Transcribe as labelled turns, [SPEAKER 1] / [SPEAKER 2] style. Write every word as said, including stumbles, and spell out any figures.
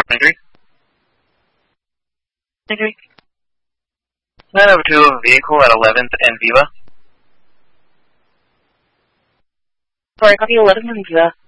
[SPEAKER 1] twenty-three.
[SPEAKER 2] twenty-three.
[SPEAKER 1] nine over two, vehicle at eleventh and Viva.
[SPEAKER 2] Sorry, copy eleven and Viva.